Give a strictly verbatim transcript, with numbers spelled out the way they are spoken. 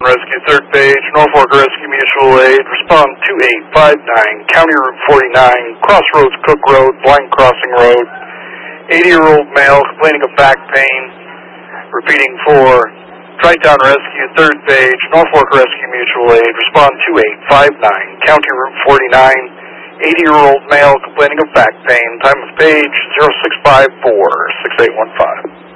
Rescue, third page, Norfolk Rescue Mutual Aid, respond two eight five nine, County Route forty-nine, Crossroads Cook Road, Blind Crossing Road, eighty-year-old male complaining of back pain, repeating for Tri-Town Rescue, third page, Norfolk Rescue Mutual Aid, respond two eight five nine, County Route forty-nine, eighty-year-old male complaining of back pain, time of page zero six five four, six eight one five.